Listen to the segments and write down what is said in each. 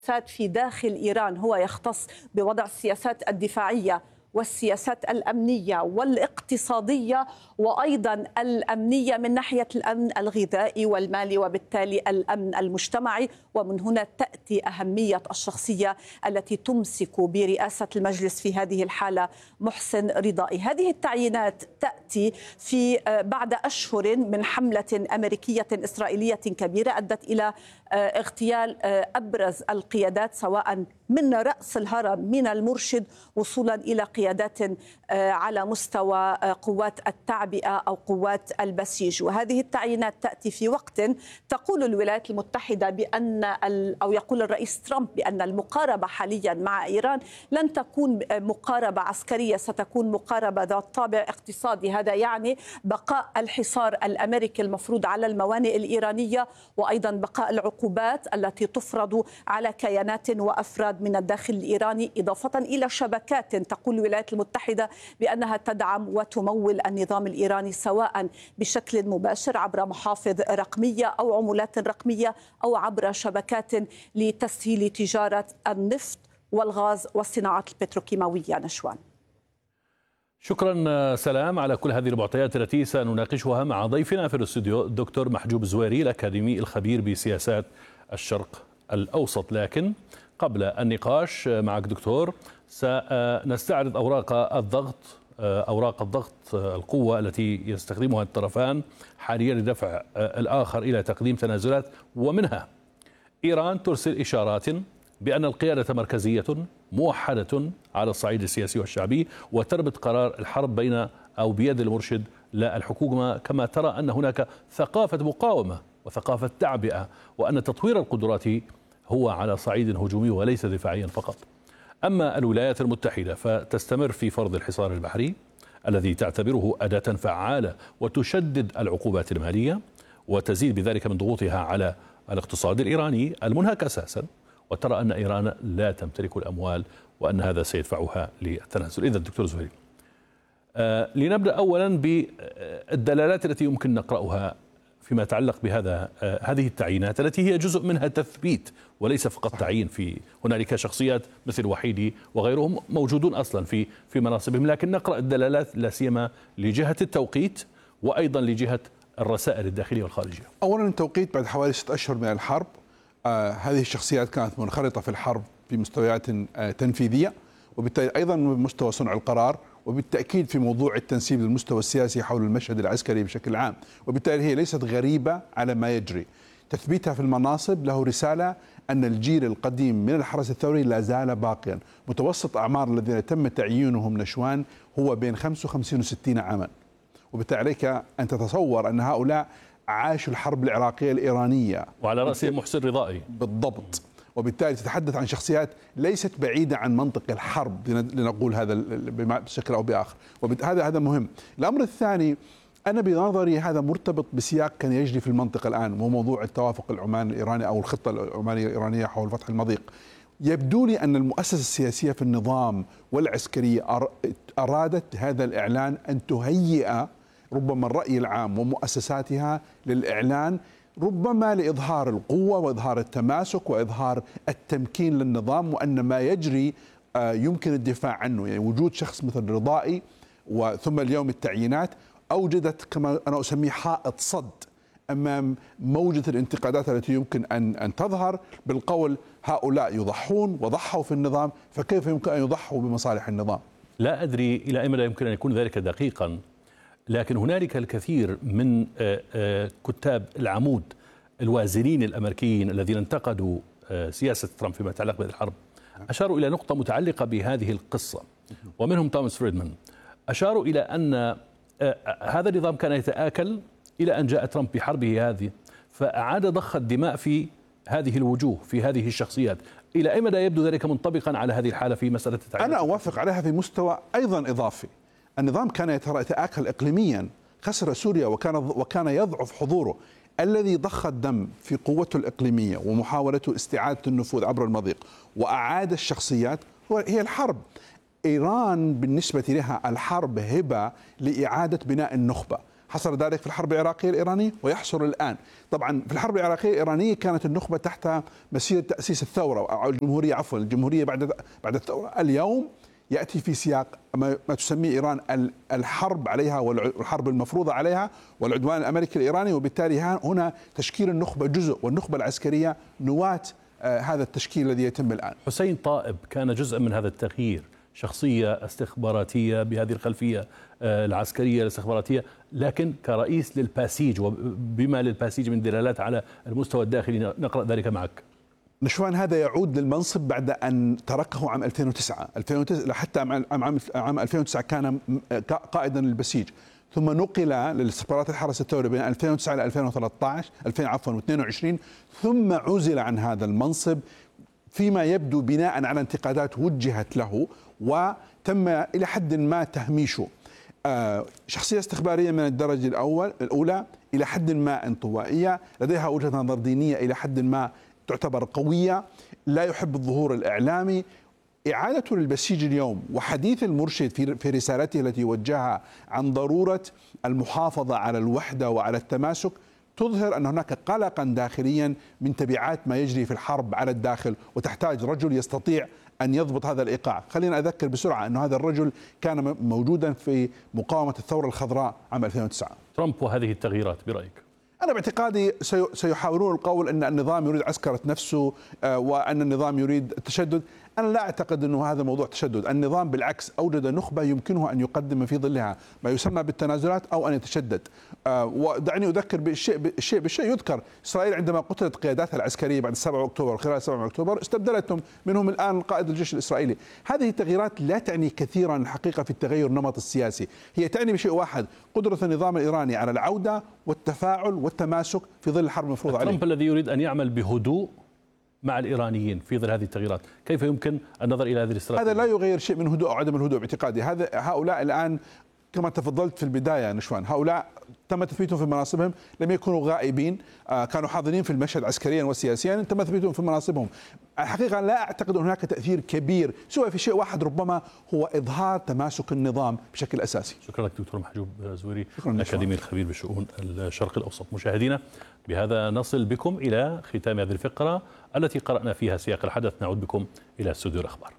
في داخل إيران هو يختص بوضع السياسات الدفاعية والسياسات الأمنية والاقتصادية وأيضا الأمنية من ناحية الأمن الغذائي والمالي وبالتالي الأمن المجتمعي. ومن هنا تأتي أهمية الشخصية التي تمسك برئاسة المجلس في هذه الحالة، محسن رضائي. هذه التعيينات تأتي في بعد أشهر من حملة أمريكية إسرائيلية كبيرة أدت إلى اغتيال أبرز القيادات سواء من رأس الهرم من المرشد وصولا إلى قيادات على مستوى قوات التعبئة أو قوات البسيج. وهذه التعيينات تأتي في وقت تقول الولايات المتحدة بأن أو يقول الرئيس ترامب بأن المقاربة حاليا مع إيران لن تكون مقاربة عسكرية، ستكون مقاربة ذات طابع اقتصادي. هذا يعني بقاء الحصار الأمريكي المفروض على الموانئ الإيرانية وأيضا بقاء العقوبات التي تفرض على كيانات وأفراد من الداخل الإيراني، إضافة إلى شبكات تقول الولايات المتحدة بأنها تدعم وتمول النظام الإيراني سواء بشكل مباشر عبر محافظ رقمية أو عملات رقمية أو عبر شبكات لتسهيل تجارة النفط والغاز والصناعات البتروكيماوية. نشوان. شكرا سلام على كل هذه المعطيات التي سنناقشها مع ضيفنا في الاستوديو الدكتور محجوب الزويري الأكاديمي الخبير بسياسات الشرق الأوسط. لكن قبل النقاش معك دكتور سنستعرض أوراق الضغط القوة التي يستخدمها الطرفان حاليا لدفع الآخر إلى تقديم تنازلات، ومنها إيران ترسل إشارات بأن القيادة مركزية موحدة على الصعيد السياسي والشعبي، وتربط قرار الحرب بين أو بيد المرشد لا الحكومة، كما ترى أن هناك ثقافة مقاومة وثقافة تعبئة، وأن تطوير القدرات هو على صعيد هجومي وليس دفاعيا فقط. أما الولايات المتحدة فتستمر في فرض الحصار البحري الذي تعتبره أداة فعالة وتشدد العقوبات المالية وتزيد بذلك من ضغوطها على الاقتصاد الإيراني المنهك أساسا، وترى أن إيران لا تمتلك الأموال وأن هذا سيدفعها للتنازل. إذا دكتور زهيري، لنبدأ أولا بالدلالات التي يمكن نقرأها فيما يتعلق هذه التعيينات التي هي جزء منها تثبيت وليس فقط تعيين. في هنالك شخصيات مثل وحيدي وغيرهم موجودون أصلا في مناصبهم، لكن نقرأ الدلالات لا سيما لجهة التوقيت وأيضا لجهة الرسائل الداخلية والخارجية. أولا التوقيت بعد حوالي 6 أشهر من الحرب. هذه الشخصيات كانت منخرطة في الحرب بمستويات تنفيذية، وبالتالي أيضا بمستوى صنع القرار، وبالتأكيد في موضوع التنسيب للمستوى السياسي حول المشهد العسكري بشكل عام، وبالتالي هي ليست غريبة على ما يجري. تثبيتها في المناصب له رسالة أن الجيل القديم من الحرس الثوري لا زال باقيا. متوسط أعمار الذين تم تعيينهم نشوان هو بين 55 و60 عاما، وبالتالي عليك أن تتصور أن هؤلاء عاشوا الحرب العراقية الإيرانية وعلى رأسهم محسن رضائي بالضبط. وبالتالي تتحدث عن شخصيات ليست بعيدة عن منطق الحرب، لنقول هذا بشكل أو بآخر، هذا مهم. الأمر الثاني، أنا بنظري هذا مرتبط بسياق كان يجري في المنطقة الآن، وهو موضوع التوافق العماني الإيراني أو الخطة العمانية الإيرانية حول فتح المضيق. يبدو لي أن المؤسسة السياسية في النظام والعسكرية أرادت هذا الإعلان أن تهيئ ربما الرأي العام ومؤسساتها للإعلان، ربما لإظهار القوة وإظهار التماسك وإظهار التمكين للنظام، وأن ما يجري يمكن الدفاع عنه. يعني وجود شخص مثل رضائي وثم اليوم التعيينات أوجدت كما أنا أسميه حائط صد أمام موجة الانتقادات التي يمكن أن تظهر بالقول هؤلاء يضحون وضحوا في النظام، فكيف يمكن أن يضحوا بمصالح النظام؟ لا أدري إلى أي مدى يمكن أن يكون ذلك دقيقا، لكن هنالك الكثير من كتاب العمود الوازنين الأمريكيين الذين انتقدوا سياسة ترامب فيما يتعلق بالحرب أشاروا إلى نقطة متعلقة بهذه القصة، ومنهم توماس فريدمان. أشاروا إلى أن هذا النظام كان يتآكل إلى أن جاء ترامب بحربه هذه، فأعاد ضخ الدماء في هذه الوجوه في هذه الشخصيات. إلى أي مدى يبدو ذلك منطبقا على هذه الحالة في مسألة التعيين؟ أنا أوافق عليها في مستوى أيضا إضافي. النظام كان يتآكل إقليميا، خسر سوريا وكان يضعف حضوره. الذي ضخ الدم في قوته الإقليمية ومحاولته استعادة النفوذ عبر المضيق وأعاد الشخصيات هي الحرب. إيران بالنسبة لها الحرب هبة لإعادة بناء النخبة. حصل ذلك في الحرب العراقية الإيرانية ويحصل الآن. طبعا في الحرب العراقية الإيرانية كانت النخبة تحت مسيرة تأسيس الثورة أو الجمهورية، عفوا الجمهورية بعد الثورة. اليوم يأتي في سياق ما تسميه إيران الحرب عليها والحرب المفروضة عليها والعدوان الأمريكي الإيراني، وبالتالي هنا تشكيل النخبة جزء والنخبة العسكرية نواة هذا التشكيل الذي يتم الآن. حسين طائب كان جزءا من هذا التغيير، شخصية استخباراتية بهذه الخلفية العسكرية الاستخباراتية، لكن كرئيس للباسيج وبما للباسيج من دلالات على المستوى الداخلي، نقرأ ذلك معك. نشوان هذا يعود للمنصب بعد أن تركه عام 2009 حتى عام 2009 كان قائدا للبسيج، ثم نقل للاستخبارات الحرس الثوري بين 2009 إلى 2022 ثم عزل عن هذا المنصب فيما يبدو بناء على انتقادات وجهت له وتم إلى حد ما تهميشه. شخصية استخبارية من الدرجة الأولى، إلى حد ما انطوائية، لديها وجهة نظر دينية إلى حد ما تعتبر قوية، لا يحب الظهور الإعلامي. إعادته للبسيج اليوم وحديث المرشد في رسالته التي وجهها عن ضرورة المحافظة على الوحدة وعلى التماسك تظهر أن هناك قلقا داخليا من تبعات ما يجري في الحرب على الداخل، وتحتاج رجل يستطيع أن يضبط هذا الإيقاع. خلينا أذكر بسرعة أن هذا الرجل كان موجودا في مقاومة الثورة الخضراء عام 2009. ترامب وهذه التغييرات برأيك؟ أنا باعتقادي سيحاولون القول أن النظام يريد عسكرة نفسه وأن النظام يريد التشدد. أنا لا أعتقد أنه هذا موضوع تشدد. النظام بالعكس أوجد نخبة يمكنه أن يقدم في ظلها ما يسمى بالتنازلات أو أن يتشدد. ودعني أذكر بالشيء يذكر. إسرائيل عندما قتلت قياداتها العسكرية بعد 7 أكتوبر، خلال 7 أكتوبر استبدلتهم منهم الآن قائد الجيش الإسرائيلي. هذه التغييرات لا تعني كثيرا الحقيقة في التغير النمط السياسي، هي تعني بشيء واحد: قدرة النظام الإيراني على العودة والتفاعل والتماسك في ظل الحرب المفروضة عليه. ترامب الذي يريد أن يعمل بهدوء مع الإيرانيين في ظل هذه التغييرات، كيف يمكن النظر إلى هذه الاستراتيجية؟ هذا لا يغير شيء من هدوء أو عدم الهدوء باعتقادي. هؤلاء الآن كما تفضلت في البداية نشوان، هؤلاء تم تثبيتهم في مناصبهم، لم يكونوا غائبين، كانوا حاضرين في المشهد عسكريا وسياسيا، تم تثبيتهم في مناصبهم. الحقيقة لا أعتقد أن هناك تأثير كبير سوى في شيء واحد ربما هو إظهار تماسك النظام بشكل أساسي. شكرا لك دكتور محجوب زويري، الأكاديمي الخبير بشؤون الشرق الأوسط. مشاهدينا، بهذا نصل بكم إلى ختام هذه الفقرة التي قرأنا فيها سياق الحدث. نعود بكم إلى استوديو الأخبار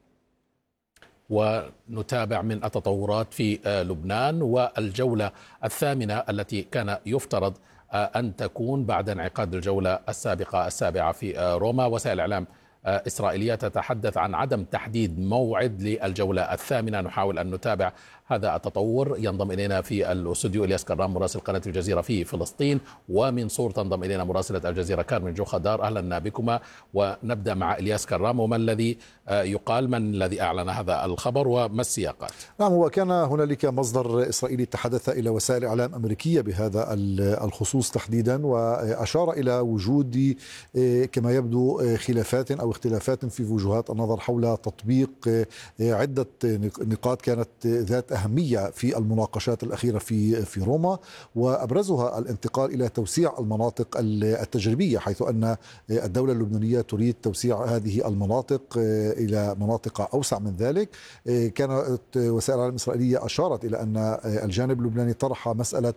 ونتابع من التطورات في لبنان والجولة الثامنة التي كان يفترض أن تكون بعد انعقاد الجولة السابقة السابعة في روما. وسائل إعلام إسرائيلية تتحدث عن عدم تحديد موعد للجولة الثامنة. نحاول أن نتابع هذا التطور. ينضم إلينا في الاستوديو إلياس كرام مراسل قناة الجزيرة في فلسطين، ومن صور تنضم إلينا مراسلة الجزيرة كارمن جوخة دار. أهلا بكما، ونبدأ مع إلياس كرام. وما الذي يقال، من الذي أعلن هذا الخبر وما السياقات؟ نعم، وكان هنالك مصدر إسرائيلي تحدث إلى وسائل إعلام أمريكية بهذا الخصوص تحديدا، وأشار إلى وجود كما يبدو خلافات أو اختلافات في وجهات النظر حول تطبيق عدة نقاط كانت ذات أهمية في المناقشات الأخيرة في روما، وأبرزها الانتقال إلى توسيع المناطق التجريبية، حيث أن الدولة اللبنانية تريد توسيع هذه المناطق إلى مناطق أوسع من ذلك. كانت وسائل الإعلام الإسرائيلية أشارت إلى أن الجانب اللبناني طرح مسألة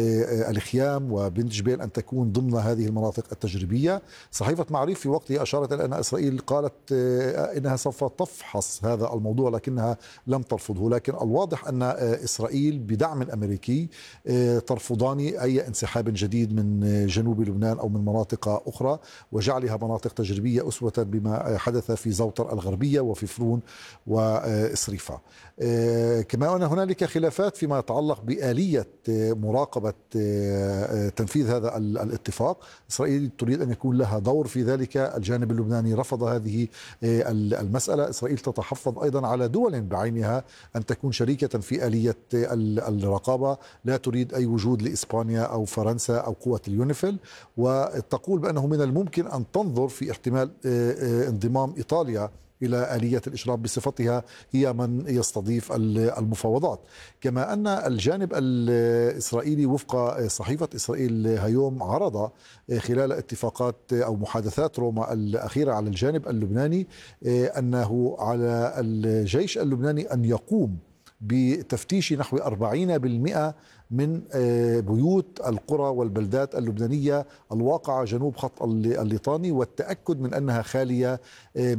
الخيام وبنت جبيل أن تكون ضمن هذه المناطق التجريبية. صحيفة معريف في وقتها أشارت إلى أن إسرائيل قالت إنها سوف تفحص هذا الموضوع لكنها لم ترفضه، لكن الواضح أن إسرائيل بدعم أمريكي ترفضان أي انسحاب جديد من جنوب لبنان أو من مناطق أخرى وجعلها مناطق تجريبية أسوة بما حدث في زوطر الغربية وفي فرون وإسريفة. كما أن هنالك خلافات فيما يتعلق بآلية مراقبة تنفيذ هذا الاتفاق. إسرائيل تريد أن يكون لها دور في ذلك، الجانب اللبناني رفض هذه المسألة. إسرائيل تتحفظ أيضا على دول بعينها أن تكون شريكة في آلية الرقابة، لا تريد أي وجود لإسبانيا أو فرنسا أو قوة اليونيفيل، وتقول بأنه من الممكن أن تنظر في احتمال انضمام إيطاليا إلى آلية الإشراف بصفتها هي من يستضيف المفاوضات. كما أن الجانب الإسرائيلي وفق صحيفة إسرائيل هيوم عرض خلال اتفاقات أو محادثات روما الأخيرة على الجانب اللبناني أنه على الجيش اللبناني أن يقوم بتفتيش نحو 40% من بيوت القرى والبلدات اللبنانية الواقعة جنوب خط الليطاني، والتأكد من أنها خالية